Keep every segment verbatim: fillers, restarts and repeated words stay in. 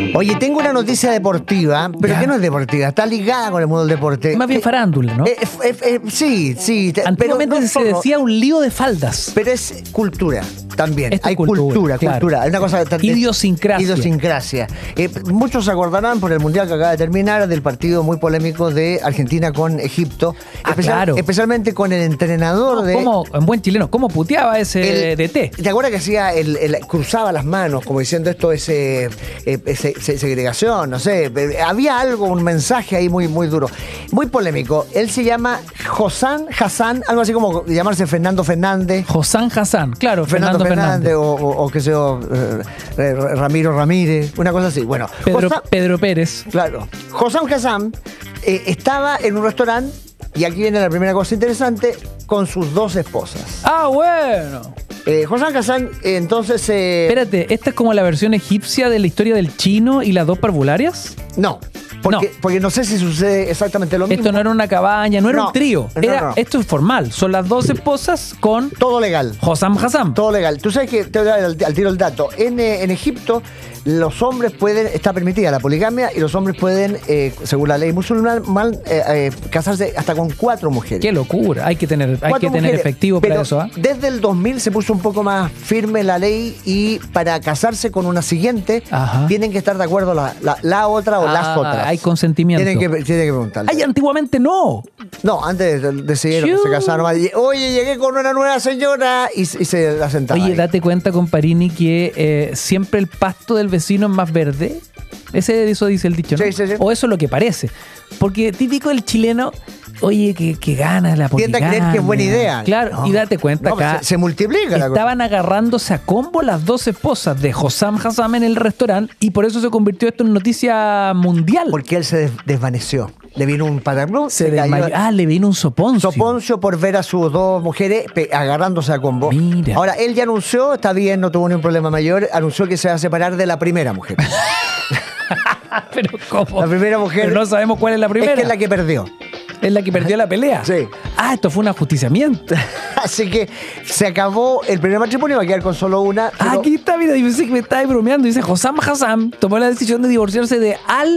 Oye, tengo una noticia deportiva, pero ¿Ya? que no es deportiva, está ligada con el mundo del deporte. Más bien Que- farándula, ¿no? eh, eh, eh, sí, sí. te- Antiguamente pero no se solo- decía un lío de faldas. Pero es cultura también. Esto es Hay cultura, cultura, claro. cultura. Hay una cosa tan- Idiosincrasia. Idiosincrasia. Eh, muchos se acordarán por el mundial que acaba de terminar del partido muy polémico de Argentina con Egipto. Ah, claro. Especialmente con el entrenador de. ¿Cómo, en buen chileno, cómo puteaba ese el- D T? ¿Te acuerdas que hacía el, el- cruzaba las manos como diciendo esto es eh, eh, ese- ese- segregación, no sé, eh, había algo, un mensaje ahí muy muy duro, muy polémico. Él se llama Josán Hassan, algo así como llamarse Fernando Fernández. Josán Hassan, claro, Fernando, Fernando, Fernández, Fernández. o, o, o qué sé yo, eh, eh, Ramiro Ramírez, una cosa así. Bueno, Pedro, Josán- Pedro Pérez. claro, Josán Hassan eh, estaba en un restaurante, y aquí viene la primera cosa interesante, con sus dos esposas. Ah, bueno. Eh, Josán Hassan, eh, entonces... eh, Espérate, ¿esta es como la versión egipcia de la historia del chino y las dos parvularias? no, porque No. no. porque no sé si sucede exactamente lo mismo. Esto no era una cabaña, no era No, un trío. no, Era, no. Esto es formal. Son las dos esposas con Todo legal. Hosam Hassan. Todo legal. Tú sabes que, te voy a dar al, al tiro el dato, en, eh, en Egipto los hombres pueden, está permitida la poligamia y los hombres pueden, eh, según la ley musulmana, mal, eh, eh, casarse hasta con cuatro mujeres. Qué locura. Hay que tener, hay Cuatro que tener mujeres. efectivo Pero para eso. ¿ah? Desde el dos mil se puso un poco más firme la ley y para casarse con una siguiente Ajá. tienen que estar de acuerdo la, la, la otra o Ah, las otras. hay consentimiento. Tienen que, tienen que preguntarle. Ay, antiguamente no. No, antes de- decidieron que Chiu. se casaron. Oye, llegué con una nueva señora y, y se la sentaron. Oye, date cuenta, comparini, que eh, siempre el pasto del vecino es más verde. Ese, eso dice el dicho, ¿no? Sí, sí, sí. O eso es lo que parece. Porque típico del chileno, oye, que, que gana la Tiende poligamia. a creer que es buena idea. Claro, No. y date cuenta No, acá. se, se multiplica la cosa. Estaban agarrándose a combo las dos esposas de Hosam Hassan en el restaurante y por eso se convirtió esto en noticia mundial. Porque él se des- desvaneció. Le vino un patablón, se desmayó. Ah, le vino un soponcio. Soponcio por ver a sus dos mujeres pe- agarrándose a combo. Mira. Ahora, él ya anunció, está bien, no tuvo ningún problema mayor, anunció que se va a separar de la primera mujer. Pero ¿cómo? La primera mujer. Pero no sabemos cuál es la primera. Es que es la que perdió. Es la que perdió la pelea. Sí. Ah, esto fue un ajusticiamiento. Así que se acabó el primer matrimonio, va a quedar con solo una. Ah, pero- aquí está, mira, yo pensé que me estaba bromeando. Dice, Hosam Hassan tomó la decisión de divorciarse de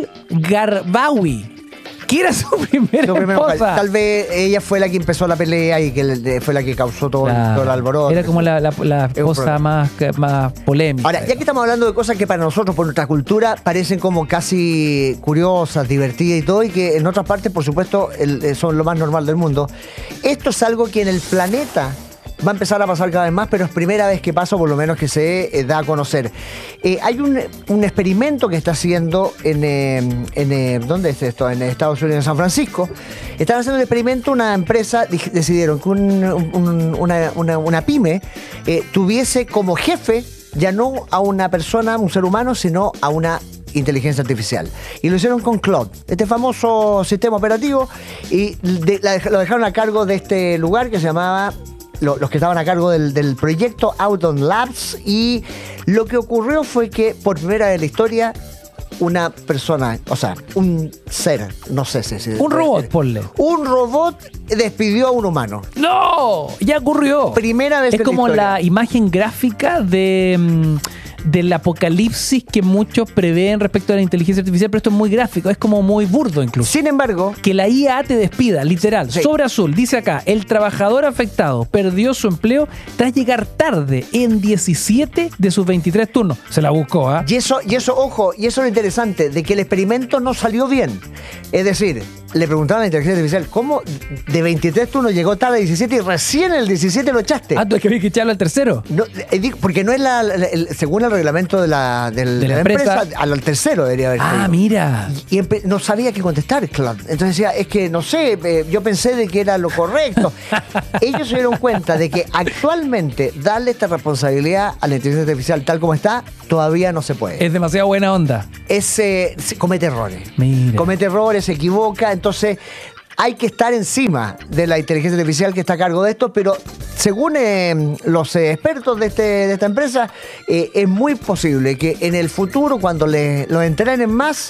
Al-Garbawi, que era su primera Su primera mujer. esposa. Tal vez ella fue la que empezó la pelea y que le- fue la que causó todo, el- Claro. todo el alboroto. Era como la, la, la un esposa problema. más, más polémica. Ahora, ya que estamos hablando de cosas que para nosotros, por nuestra cultura, parecen como casi curiosas, divertidas y todo, y que en otras partes, por supuesto, el- eh, son lo más normal del mundo, esto es algo que en el planeta va a empezar a pasar cada vez más, pero es primera vez que pasa, o por lo menos que se eh, da a conocer. Eh, hay un, un experimento que está haciendo en, eh, en eh, ¿dónde es esto? En Estados Unidos, en San Francisco. Están haciendo el experimento, una empresa dij- decidieron que un- un- una, una- una pyme eh, tuviese como jefe ya no a una persona, un ser humano, sino a una inteligencia artificial. Y lo hicieron con Claude, este famoso sistema operativo, y de- la dej- lo dejaron a cargo de este lugar que se llamaba, lo- los que estaban a cargo del, del proyecto Auton Labs, y lo que ocurrió fue que por primera vez en la historia una persona, o sea, un ser, no sé si... si- Un robot, ponle. Un robot despidió a un humano. ¡No! Ya ocurrió. Primera vez Es en la como historia. la imagen gráfica de... mm, del apocalipsis que muchos prevén respecto a la inteligencia artificial, pero esto es muy gráfico, es como muy burdo incluso. Sin embargo, Que la I A te despida, literal, Sí. sobre azul. Dice acá, el trabajador afectado perdió su empleo tras llegar tarde en diecisiete de sus veintitrés turnos. Se la buscó, ¿ah? y eso, y eso, ojo, y eso es lo interesante, de que el experimento no salió bien. Es decir, le preguntaban a la inteligencia artificial, ¿cómo de veintitrés turnos llegó tarde a diecisiete y recién en el diecisiete lo echaste? Ah, tú es que había que echarlo al tercero. No, eh, digo, porque no es la, la- el- según el reglamento de la, del- De la empresa. al tercero debería haber Ah, sido. mira. Y empe- no sabía qué contestar, claro. Entonces decía, es que no sé, eh, yo pensé de que era lo correcto. Ellos se dieron cuenta de que actualmente darle esta responsabilidad a la inteligencia artificial tal como está, todavía no se puede. Es demasiado buena onda. Es, eh, se- comete errores. Mira. Comete errores, se equivoca, entonces hay que estar encima de la inteligencia artificial que está a cargo de esto, pero según eh, los eh, expertos de, este, de esta empresa, eh, es muy posible que en el futuro, cuando le, lo entrenen más,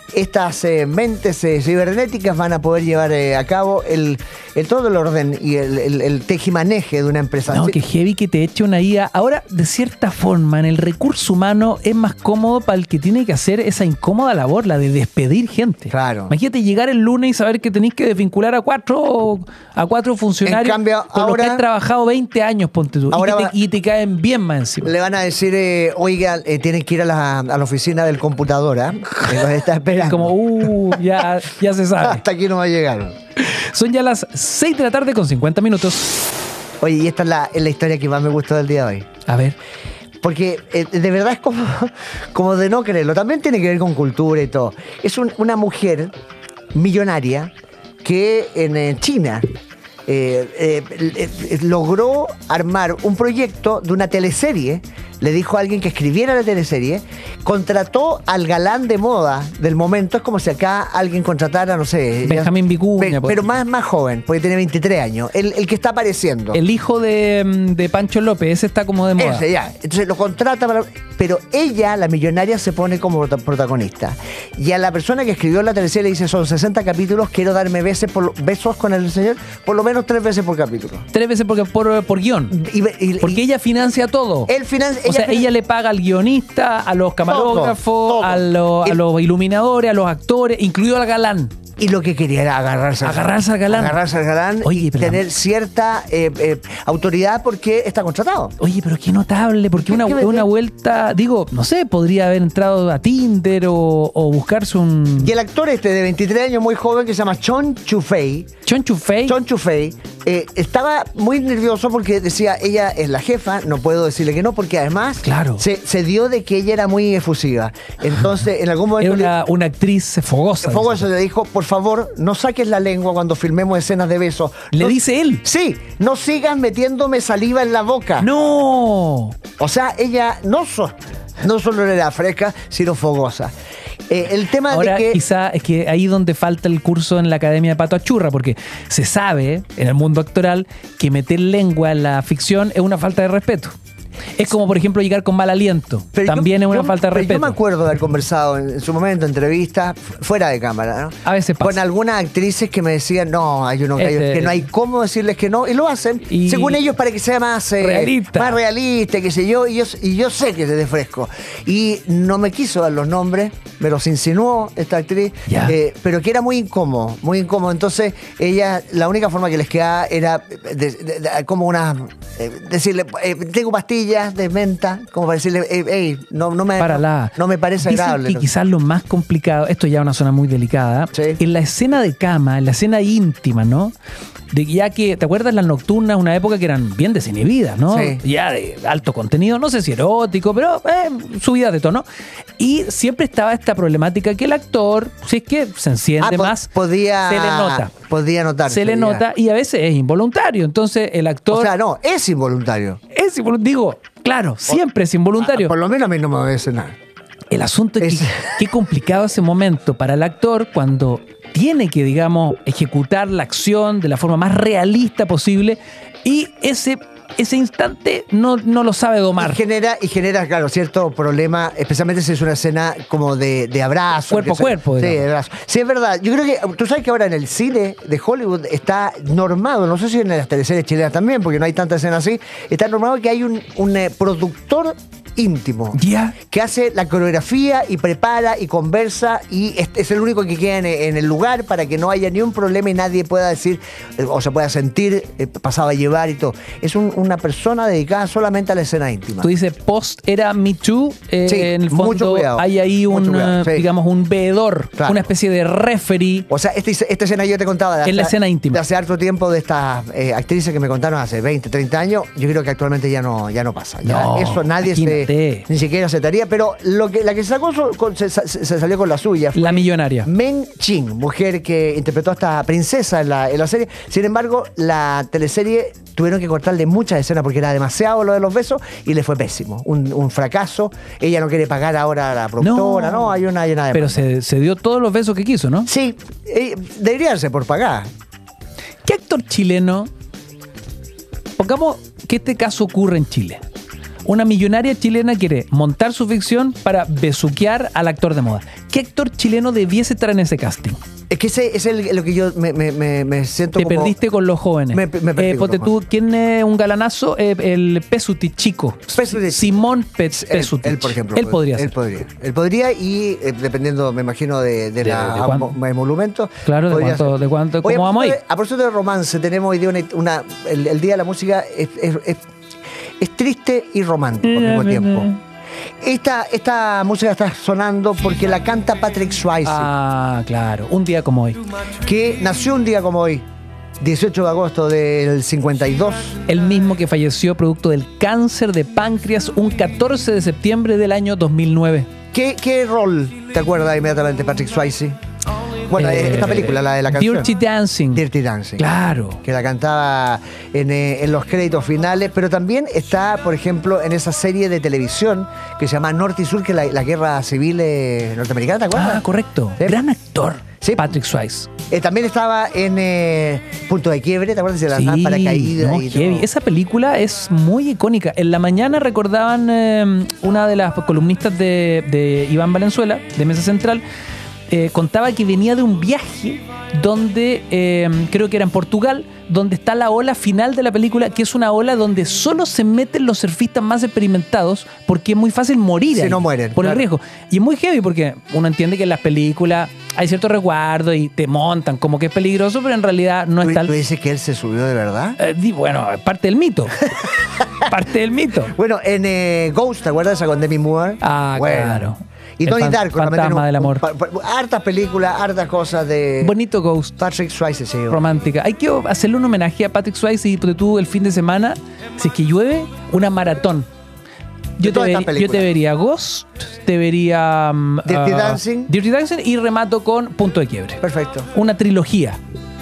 estas eh, mentes eh, cibernéticas van a poder llevar eh, a cabo el, el todo el orden y el, el, el tejimaneje de una empresa. No, que heavy que te eche una I A. Ahora, de cierta forma, en el recurso humano es más cómodo para el que tiene que hacer esa incómoda labor, la de despedir gente. Claro. Imagínate llegar el lunes y saber que tenéis que desvincular a cuatro, a cuatro funcionarios En cambio, con los ahora- que han trabajado veinte años, ponte tú, y, Ahora que va- te, y te caen bien más encima. Le van a decir, eh, oiga, eh, tienen que ir a la, a la oficina del computador, ¿ah? Que los está esperando. Como, uh, ya, ya se sabe. Hasta aquí no va a llegar. Son ya las seis de la tarde con cincuenta minutos. Oye, y esta es la, es la historia que más me gustó del día de hoy. A ver. Porque eh, de verdad es como, como de no creerlo. También tiene que ver con cultura y todo. Es un- una mujer millonaria que en eh, China eh, eh, eh, logró armar un proyecto de una teleserie. Le dijo a alguien que escribiera la teleserie, contrató al galán de moda del momento. Es como si acá alguien contratara, no sé, Benjamín Vicuña, Pe- por pero ejemplo. más, más joven, porque tiene veintitrés años, el, el que está apareciendo. El hijo de, de Pancho López, ese está como de moda. Ese, ya. Entonces lo contrata para... Pero ella, la millonaria, se pone como prota- protagonista. Y a la persona que escribió la teleserie le dice, son sesenta capítulos, quiero darme besos, por, lo- besos con el señor, por lo menos tres veces por capítulo. Tres veces porque, por, por guión. Y, y- Porque y- ella financia todo. él financia... O sea, ella le paga al guionista, a los camarógrafos, todo. a, los, a El- los iluminadores, a los actores, incluido al galán. Y lo que quería era agarrarse al Agarrarse al galán. Agarrarse al galán Oye, y pero la- tener cierta eh, eh, autoridad porque está contratado. Oye, pero qué notable, porque ¿Qué- una, qué me- una vuelta, digo, no sé, podría haber entrado a Tinder o, o buscarse un Y el actor este de veintitrés años, muy joven, que se llama Chon Chu-fei, Chon Chu-fei. Chon Chu-fei, eh, estaba muy nervioso porque decía, ella es la jefa, no puedo decirle que no, porque además Claro. se, se dio de que ella era muy efusiva. Entonces, en algún Era momento... una, una actriz fogosa. le- Fogoso le dijo, por favor, no saques la lengua cuando filmemos escenas de besos. Le No- dice él. Sí, no sigas metiéndome saliva en la boca. ¡No! O sea, ella no, so- no solo era fresca, sino fogosa. Eh, el tema Ahora, de que... quizá es que ahí donde falta el curso en la Academia de Pato Achurra, porque se sabe en el mundo actoral que meter lengua en la ficción es una falta de respeto. Es como, por ejemplo, llegar con mal aliento. Pero También yo- es una yo- falta de pero respeto. Yo me acuerdo de haber conversado en, en su momento, entrevistas, f- fuera de cámara, ¿no? A veces pasa. Con algunas actrices que me decían, no, hay uno que, Este- que no hay cómo decirles que no, y lo hacen, Y- según ellos, para que sea más eh, Realista. más realista, qué sé yo, y yo, y yo sé que es de fresco. Y no me quiso dar los nombres, me los insinuó esta actriz, Ya. eh, pero que era muy incómodo, muy incómodo. Entonces, ella, la única forma que les quedaba era de- de- de- como una, eh, decirle, eh, tengo pastillas de menta, como para decirle, hey, hey, no, no me, Párala. no me parece Dicen agradable. que quizás lo más complicado, esto ya es una zona muy delicada, Sí. en la escena de cama, en la escena íntima, ¿no? De, ya que, ¿te acuerdas las nocturnas? Una época que eran bien desinhibidas, ¿no? Sí. Ya de alto contenido, no sé si erótico, pero eh, subidas de tono. Y siempre estaba esta problemática que el actor, si es que se enciende Ah, po- más, podía, se le nota. Podía notarse. Se le ya. nota y a veces es involuntario. Entonces el actor O sea, no, es involuntario. es involu- digo, claro, siempre es involuntario. Ah, por lo menos a mí no me obedece nada. El asunto es, Es- que qué complicado ese momento para el actor cuando tiene que, digamos, ejecutar la acción de la forma más realista posible y ese, ese instante no, no lo sabe domar. Y genera, y genera, claro, cierto problema, especialmente si es una escena como de, de abrazo. Cuerpo a que se- cuerpo, Sí, digamos. de abrazo. Sí, es verdad. Yo creo que, tú sabes que ahora en el cine de Hollywood está normado, no sé si en las teleseries chilenas también, porque no hay tanta escena así, está normado que hay un, un eh, productor íntimo Ya. que hace la coreografía y prepara y conversa y es, es el único que queda en, en el lugar para que no haya ni un problema y nadie pueda decir eh, o se pueda sentir eh, pasado a llevar y todo. Es un- una persona dedicada solamente a la escena íntima. Tú dices post era Me Too, eh, Sí, en el mucho fondo cuidado, hay ahí mucho un, cuidado, eh, sí. digamos, un veedor, Claro. una especie de referee. O sea, esta, esta escena yo te contaba de En la hace- escena íntima. de hace harto tiempo de estas eh, actrices que me contaron hace veinte, treinta años, yo creo que actualmente ya no, ya no pasa. Ya No, eso nadie se, imagínate. ni siquiera aceptaría, pero lo que, la que sacó su- con- se, se- se salió con la suya fue La millonaria. Men Chin, mujer que interpretó a esta princesa en la, en la serie. Sin embargo, la teleserie tuvieron que cortarle muchas escenas porque era demasiado lo de los besos y le fue pésimo. Un, un fracaso. Ella no quiere pagar ahora a la productora. No, hay una, hay una Pero demanda. se, se dio todos los besos que quiso, ¿no? Sí, eh, deberían ser por pagar. ¿Qué actor chileno? Pongamos que este caso ocurre en Chile. Una millonaria chilena quiere montar su ficción para besuquear al actor de moda. ¿Qué actor chileno debiese estar en ese casting? Es que ese es el, lo que yo me, me, me, me siento Te como... perdiste con los jóvenes. Me- me perdí eh, con ponte los tú, jóvenes. ¿quién es un galanazo? Eh, el Pesuti chico. Pesutich. Simón Pe- Él, Pesutich. él, por ejemplo. Él podría él ser. Podría. Él podría y eh, dependiendo, me imagino, de, de, De- la de cuánto- mo- emolumento. Claro, de podría cuánto, ser. de cuánto, Oye, ¿cómo a vamos ahí? propósito de- A propósito de romance, tenemos hoy día una, una- el, el Día de la Música es, es- es- es triste y romántico al mismo tiempo. Esta, esta música está sonando porque la canta Patrick Swayze, Ah, claro. Un día como hoy. que nació un día como hoy, dieciocho de agosto del cincuenta y dos. El mismo que falleció producto del cáncer de páncreas un catorce de septiembre del año dos mil nueve. ¿Qué, qué rol te acuerdas inmediatamente Patrick Swayze? Bueno, Eh, esta película, la de la canción. Dirty Dancing. Dirty Dancing. Claro. Que la cantaba en, eh, en los créditos finales, pero también está, por ejemplo, en esa serie de televisión que se llama Norte y Sur, que es la, la guerra civil eh, norteamericana, ¿te acuerdas? Ah, correcto. Sí. Gran actor. Sí. Patrick Swayze. Eh, también estaba en eh, Punto de Quiebre, ¿te acuerdas de las paracaídas? no, y heavy. todo? Esa película es muy icónica. En la mañana recordaban eh, una de las columnistas de, de Iván Valenzuela, de Mesa Central, eh, contaba que venía de un viaje donde, eh, creo que era en Portugal, donde está la ola final de la película, que es una ola donde solo se meten los surfistas más experimentados porque es muy fácil morir Si ahí, no mueren, por el claro. riesgo. Y es muy heavy porque uno entiende que en las películas hay cierto resguardo y te montan como que es peligroso, pero en realidad no ¿Tú, es tal. tú dices que él se subió de verdad? Eh, di- bueno, es parte del mito. parte del mito. Bueno, en eh, Ghost, ¿te acuerdas esa con Demi Moore? Ah, Bueno. claro. Y El Donnie fan- Darko también fantasma tiene un- del amor. un pa- pa- hartas películas, hartas cosas de Bonito Ghost. Patrick Swayze, sí. Romántica. Hay que hacerle un homenaje a Patrick Swayze y ponte tú el fin de semana, si es que llueve, una maratón. Yo te, todas estas ver- yo películas. te vería Ghost, te vería um, Dirty ah, Dancing. Dirty Dancing y remato con Punto de Quiebre. Perfecto. Una trilogía.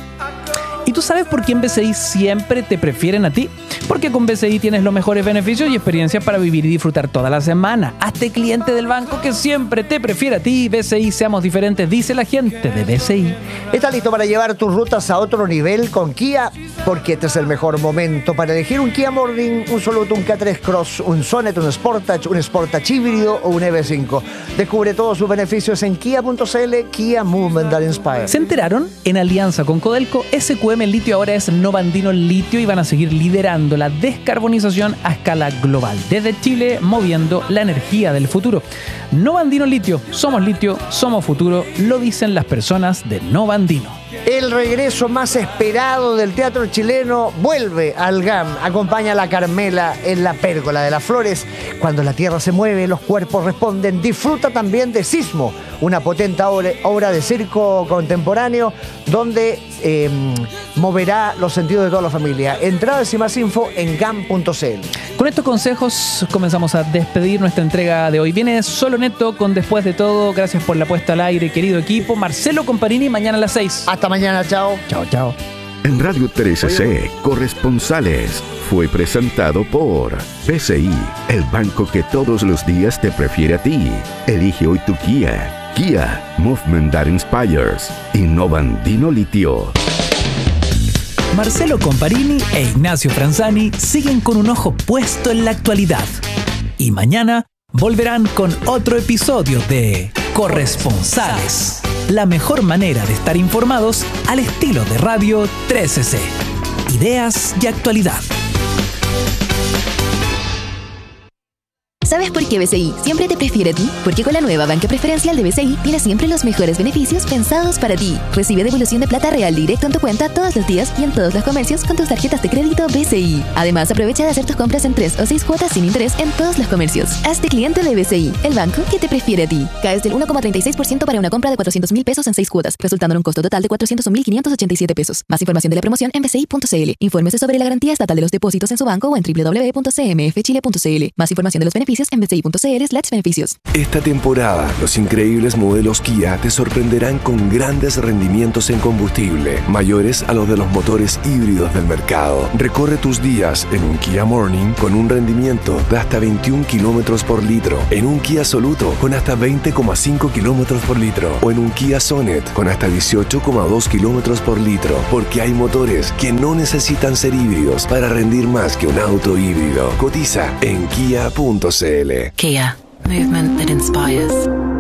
¿Y tú sabes por qué en B C I siempre te prefieren a ti? Porque con B C I tienes los mejores beneficios y experiencias para vivir y disfrutar toda la semana. Hazte cliente del banco que siempre te prefiere a ti. B C I, seamos diferentes, dice la gente de B C I. ¿Estás listo para llevar tus rutas a otro nivel con Kia? Porque este es el mejor momento para elegir un Kia Morning, un Soluto, un K tres Cross, un Sonet, un Sportage, un Sportage híbrido o un E V cinco. Descubre todos sus beneficios en kia punto c l. Kia Movement that Inspires. ¿Se enteraron? En alianza con Codelco, S Q M Litio ahora es Novandino Litio y van a seguir liderando la descarbonización a escala global. Desde Chile, moviendo la energía del futuro. Novandino Litio, somos litio, somos futuro, lo dicen las personas de Novandino. El regreso más esperado del teatro chileno vuelve al G A M. Acompaña a la Carmela en la Pérgola de las Flores. Cuando la tierra se mueve, los cuerpos responden. Disfruta también de Sismo, una potente obra, obra de circo contemporáneo donde eh, moverá los sentidos de toda la familia. Entradas y más info en gam punto c l. Con estos consejos comenzamos a despedir nuestra entrega de hoy. Viene Solo Neto con Después de Todo. Gracias por la puesta al aire, querido equipo. Marcelo Comparini, mañana a las seis. Hasta mañana, chao. Chao, chao. En Radio trece C, Corresponsales, fue presentado por B C I, el banco que todos los días te prefiere a ti. Elige hoy tu Kia. Kia, Movement that Inspires. Y Novandino Litio. Marcelo Comparini e Ignacio Franzani siguen con un ojo puesto en la actualidad. Y mañana volverán con otro episodio de Corresponsales. La mejor manera de estar informados al estilo de Radio trece C. Ideas y actualidad. ¿Sabes por qué B C I siempre te prefiere a ti? Porque con la nueva banca preferencial de B C I tienes siempre los mejores beneficios pensados para ti. Recibe devolución de plata real directo en tu cuenta todos los días y en todos los comercios con tus tarjetas de crédito B C I. Además, aprovecha de hacer tus compras en tres o seis cuotas sin interés en todos los comercios. Hazte cliente de B C I, el banco que te prefiere a ti. Caes del uno coma treinta y seis por ciento para una compra de cuatrocientos mil pesos en seis cuotas, resultando en un costo total de cuatrocientos mil quinientos ochenta y siete pesos. Más información de la promoción en b c i punto c l. Infórmese sobre la garantía estatal de los depósitos en su banco o en w w w punto c m f chile punto c l. Más información de los beneficios beneficios en b c i punto c l slash beneficios. Esta temporada, los increíbles modelos Kia te sorprenderán con grandes rendimientos en combustible, mayores a los de los motores híbridos del mercado. Recorre tus días en un Kia Morning con un rendimiento de hasta veintiún kilómetros por litro, en un Kia Soluto con hasta veinte coma cinco kilómetros por litro o en un Kia Sonet con hasta dieciocho coma dos kilómetros por litro, porque hay motores que no necesitan ser híbridos para rendir más que un auto híbrido. Cotiza en kia punto c l. Kia, movement that inspires.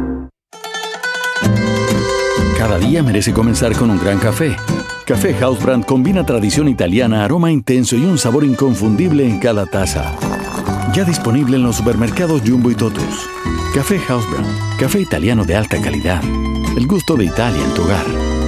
Cada día merece comenzar con un gran café. Café Housebrand combina tradición italiana, aroma intenso y un sabor inconfundible en cada taza. Ya disponible en los supermercados Jumbo y Totus. Café Housebrand, café italiano de alta calidad. El gusto de Italia en tu hogar.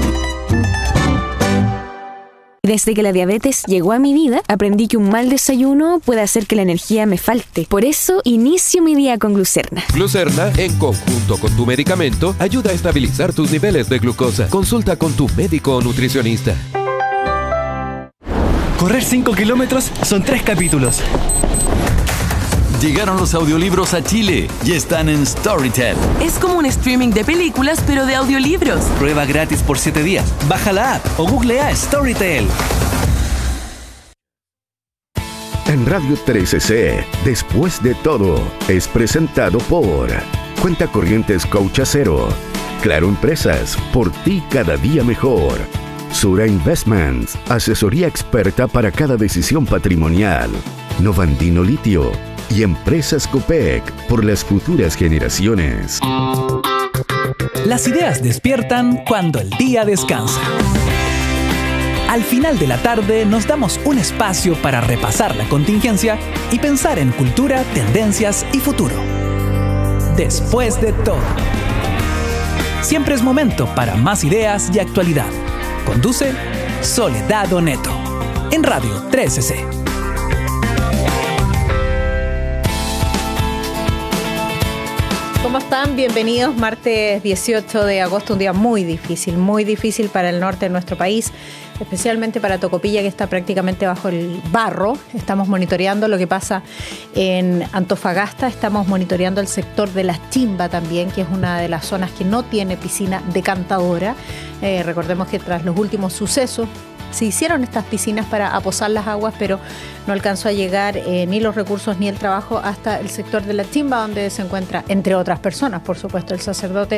Desde que la diabetes llegó a mi vida, aprendí que un mal desayuno puede hacer que la energía me falte. Por eso, inicio mi día con Glucerna. Glucerna, en conjunto con tu medicamento, ayuda a estabilizar tus niveles de glucosa. Consulta con tu médico o nutricionista. Correr cinco kilómetros son tres capítulos. Llegaron los audiolibros a Chile y están en Storytel. Es como un streaming de películas, pero de audiolibros. Prueba gratis por siete días. Baja la app o googlea Storytel. En Radio trece C, Después de Todo, es presentado por Cuenta Corrientes Coach Acero, Claro Empresas, por ti cada día mejor. Sura Investments, asesoría experta para cada decisión patrimonial. Novandino Litio y Empresas Copec, por las futuras generaciones. Las ideas despiertan cuando el día descansa. Al final de la tarde nos damos un espacio para repasar la contingencia y pensar en cultura, tendencias y futuro. Después de todo. Siempre es momento para más ideas y actualidad. Conduce Soledad Oneto. En Radio trece C. ¿Cómo están? Bienvenidos. Martes dieciocho de agosto, un día muy difícil, muy difícil para el norte de nuestro país, especialmente para Tocopilla, que está prácticamente bajo el barro. Estamos monitoreando lo que pasa en Antofagasta, estamos monitoreando el sector de La Chimba también, que es una de las zonas que no tiene piscina decantadora. Eh, recordemos que tras los últimos sucesos se hicieron estas piscinas para aposar las aguas, pero no alcanzó a llegar eh, ni los recursos ni el trabajo hasta el sector de La Chimba, donde se encuentra, entre otras personas, por supuesto, el sacerdote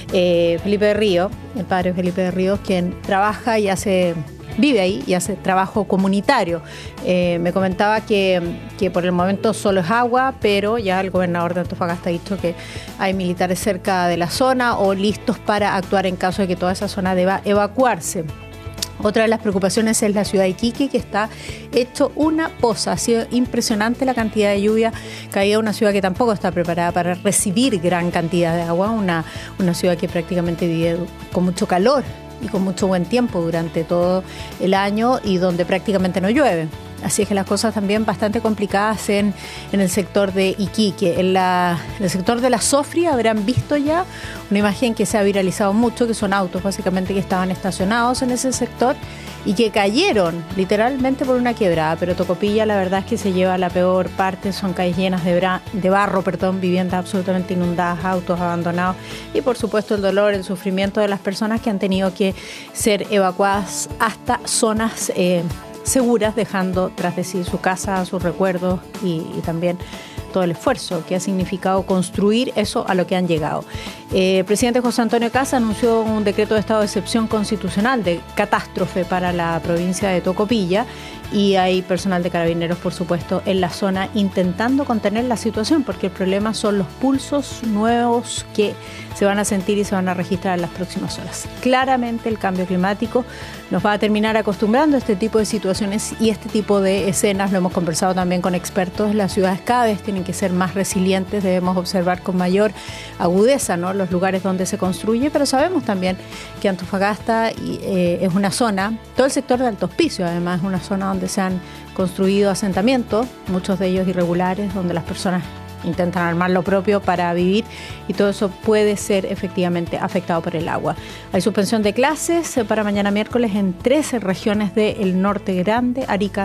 eh, Felipe de Río, el padre Felipe de Ríos, quien trabaja y hace, vive ahí y hace trabajo comunitario. Eh, me comentaba que, que por el momento solo es agua, pero ya el gobernador de Antofagasta ha dicho que hay militares cerca de la zona o listos para actuar en caso de que toda esa zona deba evacuarse. Otra de las preocupaciones es la ciudad de Iquique, que está hecho una poza. Ha sido impresionante la cantidad de lluvia caída, una ciudad que tampoco está preparada para recibir gran cantidad de agua, una, una ciudad que prácticamente vive con mucho calor y con mucho buen tiempo durante todo el año y donde prácticamente no llueve. Así es que las cosas también bastante complicadas en, en el sector de Iquique. En, la, en el sector de la Sofría habrán visto ya una imagen que se ha viralizado mucho, que son autos básicamente que estaban estacionados en ese sector y que cayeron literalmente por una quebrada. Pero Tocopilla la verdad es que se lleva la peor parte, son calles llenas de, bra, de barro, perdón, viviendas absolutamente inundadas, autos abandonados y por supuesto el dolor, el sufrimiento de las personas que han tenido que ser evacuadas hasta zonas eh, seguras, dejando tras de sí su casa, sus recuerdos y, y también todo el esfuerzo que ha significado construir eso a lo que han llegado. Eh, el presidente José Antonio Kast anunció un decreto de estado de excepción constitucional de catástrofe para la provincia de Tocopilla y hay personal de carabineros, por supuesto, en la zona intentando contener la situación, porque el problema son los pulsos nuevos que se van a sentir y se van a registrar en las próximas horas. Claramente el cambio climático nos va a terminar acostumbrando a este tipo de situaciones y este tipo de escenas. Lo hemos conversado también con expertos. Las ciudades cada vez tienen que ser más resilientes, debemos observar con mayor agudeza, ¿no?, los lugares donde se construye, pero sabemos también que Antofagasta eh, es una zona, todo el sector de Alto Hospicio además es una zona donde se han construido asentamientos, muchos de ellos irregulares, donde las personas intentan armar lo propio para vivir y todo eso puede ser efectivamente afectado por el agua. Hay suspensión de clases para mañana miércoles en trece regiones del norte grande, Arica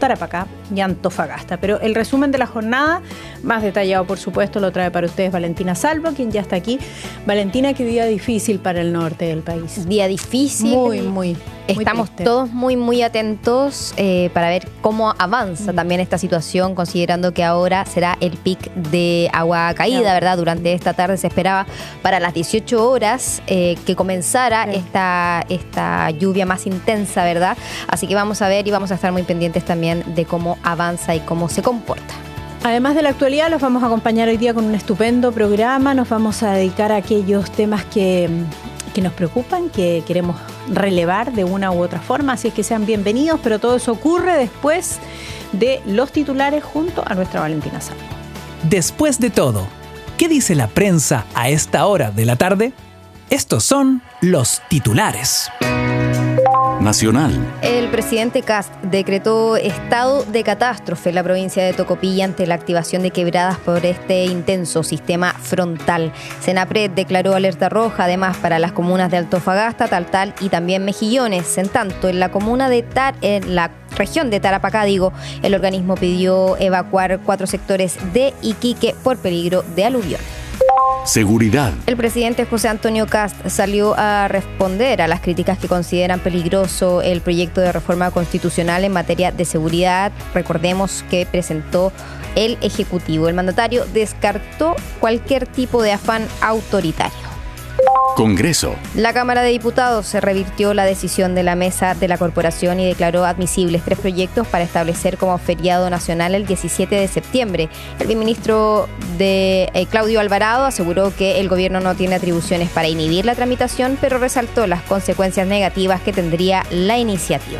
Tarapacá y Antofagasta. Pero el resumen de la jornada, más detallado por supuesto, lo trae para ustedes Valentina Salvo, quien ya está aquí. Valentina, qué día difícil para el norte del país. Día difícil. Muy, muy. Estamos muy todos muy, muy atentos eh, para ver cómo avanza mm. también esta situación, considerando que ahora será el pic de agua caída, claro. ¿verdad? Durante esta tarde se esperaba para las dieciocho horas eh, que comenzara sí. esta, esta lluvia más intensa, ¿verdad? Así que vamos a ver y vamos a estar muy pendientes también de cómo avanza y cómo se comporta. Además de la actualidad, los vamos a acompañar hoy día con un estupendo programa. Nos vamos a dedicar a aquellos temas que... que nos preocupan, que queremos relevar de una u otra forma, así es que sean bienvenidos, pero todo eso ocurre después de los titulares junto a nuestra Valentina Salvo. Después de todo, ¿qué dice la prensa a esta hora de la tarde? Estos son los titulares. Nacional. El presidente Kast decretó estado de catástrofe en la provincia de Tocopilla ante la activación de quebradas por este intenso sistema frontal. Senapred declaró alerta roja además para las comunas de Antofagasta, Taltal y también Mejillones. En tanto, en la comuna de Tar, en la región de Tarapacá, digo, el organismo pidió evacuar cuatro sectores de Iquique por peligro de aluvión. Seguridad. El presidente José Antonio Kast salió a responder a las críticas que consideran peligroso el proyecto de reforma constitucional en materia de seguridad. Recordemos que presentó el Ejecutivo. El mandatario descartó cualquier tipo de afán autoritario. Congreso. La Cámara de Diputados se revirtió la decisión de la mesa de la corporación y declaró admisibles tres proyectos para establecer como feriado nacional el diecisiete de septiembre. El ministro de eh, Claudio Alvarado aseguró que el gobierno no tiene atribuciones para inhibir la tramitación, pero resaltó las consecuencias negativas que tendría la iniciativa.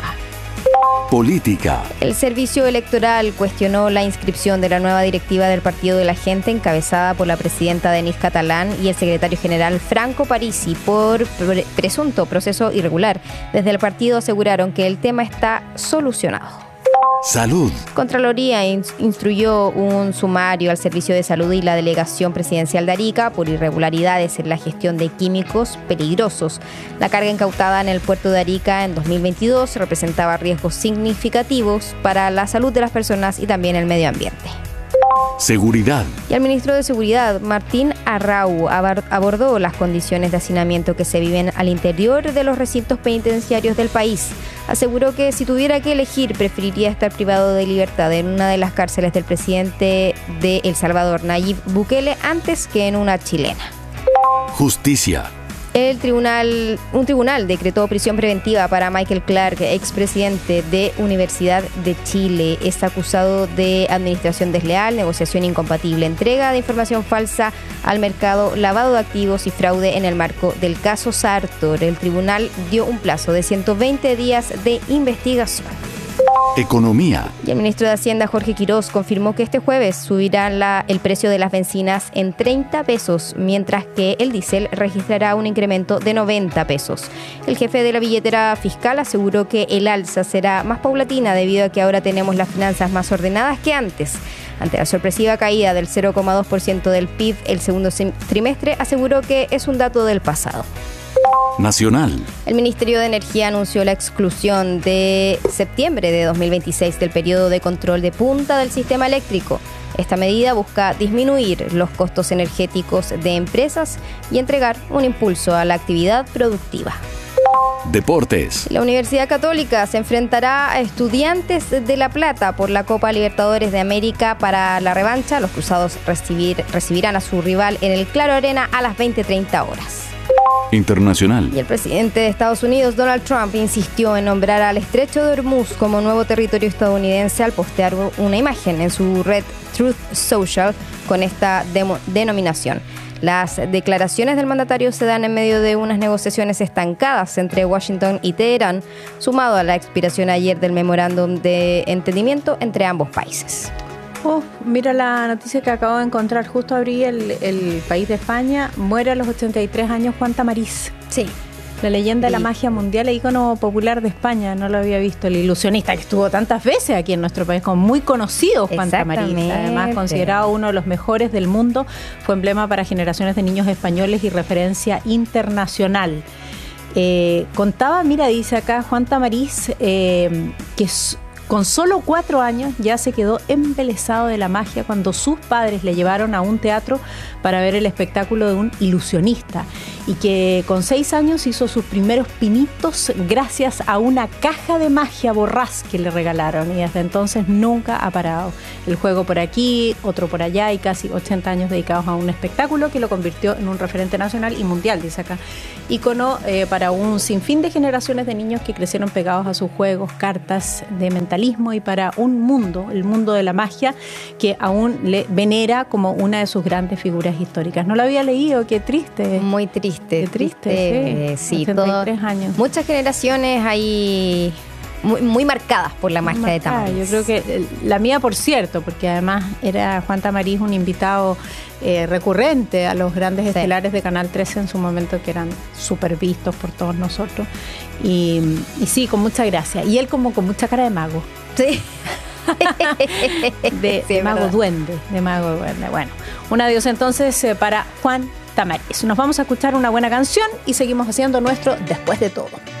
Política. El Servicio Electoral cuestionó la inscripción de la nueva directiva del Partido de la Gente, encabezada por la presidenta Denise Catalán y el secretario general Franco Parisi, por pre- presunto proceso irregular. Desde el partido aseguraron que el tema está solucionado. Salud. Contraloría instruyó un sumario al Servicio de Salud y la Delegación Presidencial de Arica por irregularidades en la gestión de químicos peligrosos. La carga incautada en el puerto de Arica en dos mil veintidós representaba riesgos significativos para la salud de las personas y también el medio ambiente. Seguridad. Y el ministro de Seguridad, Martín Arrau, abordó las condiciones de hacinamiento que se viven al interior de los recintos penitenciarios del país. Aseguró que si tuviera que elegir, preferiría estar privado de libertad en una de las cárceles del presidente de El Salvador, Nayib Bukele, antes que en una chilena. Justicia. El tribunal, un tribunal decretó prisión preventiva para Michael Clark, expresidente de Universidad de Chile. Es acusado de administración desleal, negociación incompatible, entrega de información falsa al mercado, lavado de activos y fraude en el marco del caso Sartor. El tribunal dio un plazo de ciento veinte días de investigación. Economía. Y el ministro de Hacienda, Jorge Quirós, confirmó que este jueves subirá la, el precio de las bencinas en treinta pesos, mientras que el diésel registrará un incremento de noventa pesos. El jefe de la billetera fiscal aseguró que el alza será más paulatina debido a que ahora tenemos las finanzas más ordenadas que antes. Ante la sorpresiva caída del cero coma dos por ciento del P I B el segundo trimestre, aseguró que es un dato del pasado. Nacional. El Ministerio de Energía anunció la exclusión de septiembre de dos mil veintiséis del periodo de control de punta del sistema eléctrico. Esta medida busca disminuir los costos energéticos de empresas y entregar un impulso a la actividad productiva. Deportes. La Universidad Católica se enfrentará a Estudiantes de La Plata por la Copa Libertadores de América. Para la revancha, los cruzados recibir, recibirán a su rival en el Claro Arena a las veinte treinta horas. Internacional. Y el presidente de Estados Unidos, Donald Trump, insistió en nombrar al Estrecho de Hormuz como nuevo territorio estadounidense al postear una imagen en su red Truth Social con esta demo- denominación. Las declaraciones del mandatario se dan en medio de unas negociaciones estancadas entre Washington y Teherán, sumado a la expiración ayer del memorándum de entendimiento entre ambos países. Oh, mira la noticia que acabo de encontrar. Justo abrí el, el país de España. Muere a los ochenta y tres años Juan Tamariz. Sí. La leyenda de la magia mundial e ícono popular de España. No lo había visto. El ilusionista que estuvo tantas veces aquí en nuestro país, como muy conocido Juan Tamariz. Además, considerado uno de los mejores del mundo. Fue emblema para generaciones de niños españoles y referencia internacional. Eh, contaba, mira, dice acá Juan Tamariz, eh, que es Con solo cuatro años ya se quedó embelesado de la magia cuando sus padres le llevaron a un teatro para ver el espectáculo de un ilusionista, y que con seis años hizo sus primeros pinitos gracias a una caja de magia voraz que le regalaron, y desde entonces nunca ha parado. El juego por aquí, otro por allá, y casi ochenta años dedicados a un espectáculo que lo convirtió en un referente nacional y mundial, dice acá. Ícono eh, para un sinfín de generaciones de niños que crecieron pegados a sus juegos, cartas de mentalismo, y para un mundo, el mundo de la magia, que aún le venera como una de sus grandes figuras históricas. No lo había leído, qué triste. Muy triste. Qué triste, eh, sí. sí, ochenta y tres años. Muchas generaciones ahí muy, muy marcadas por la magia de Tamariz. Yo creo que la mía, por cierto, porque además era Juan Tamariz un invitado eh, recurrente a los grandes sí. estelares de Canal trece en su momento, que eran súper vistos por todos nosotros. Y, y sí, con mucha gracia. Y él como con mucha cara de mago. Sí. de, sí, de mago verdad. duende, de mago duende. Bueno, un adiós entonces eh, para Juan Tamariz. Nos vamos a escuchar una buena canción y seguimos haciendo nuestro Después de Todo.